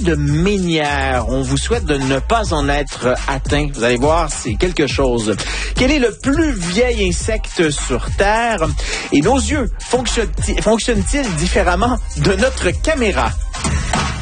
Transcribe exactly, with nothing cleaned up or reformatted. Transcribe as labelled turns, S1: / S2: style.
S1: de Ménière. On vous souhaite de ne pas en être atteint. Vous allez voir, c'est quelque chose. Quel est le plus vieil insecte sur Terre? Et nos yeux fonctionnent-ils, fonctionnent-ils différemment de notre caméra?